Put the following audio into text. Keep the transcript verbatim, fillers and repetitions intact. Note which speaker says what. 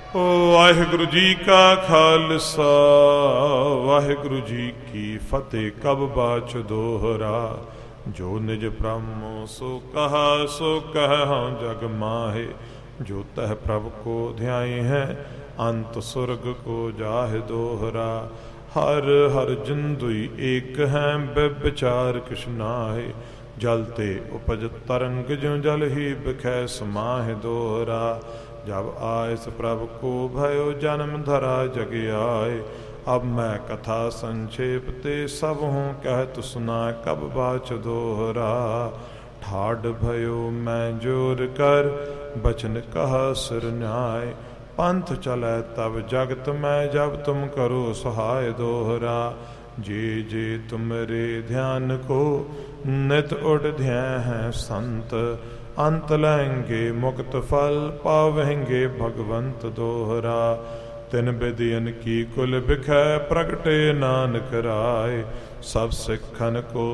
Speaker 1: ਵਾਹਿਗੁਰੂ ਜੀ ਕਾ ਖਾਲਸਾ ਵਾਹਿਗੁਰੂ ਜੀ ਕੀ ਫਤਿਹ। ਕਬ ਬਾਚ ਦੋਹਰਾ ਜੋ ਨਿਜ ਬ੍ਰਹਮ ਸੋ ਕਹਾ ਸੋ ਕਹਿ ਜਗ ਮਾਹੇ। ਜੋ ਤਹ ਪ੍ਰਭ ਕੋ ਧਿਆਈ ਹੈ ਅੰਤ ਸੁਰਗ ਕੋ ਜਾਹਿ ਦੋਹਰਾ। ਹਰ ਹਰ ਜਿੰਦੁਈ ਏਕ ਹੈ ਬਿਵਚਾਰ ਕਿਛ ਨਾਹਿ। ਜਲ ਤੇ ਉਪਜ ਤਰੰਗ ਜਿਉ ਜਲ ਹੀ ਬਿਖੈ ਸਮਾਹਿ ਦੋਹਰਾ। जब आयस प्रभु को भयो जन्म धरा जग आए। अब मैं कथा संक्षेप ते सब हूँ कहत सुना कब बाच दोहरा। ठाड भयो मैं जोर कर बचन कहा सिर न्याय। पंथ चलै तब जगत में जब तुम करो सहाय दोहरा। जे जे तुमरे ध्यान को नित उठ ध्यान है संत। अंत लहेंगे मुक्त फल पावेंगे भगवंत दोहरा। तिन बिदियन की कुल बिखै प्रगटे नानक राय। सब सिखन को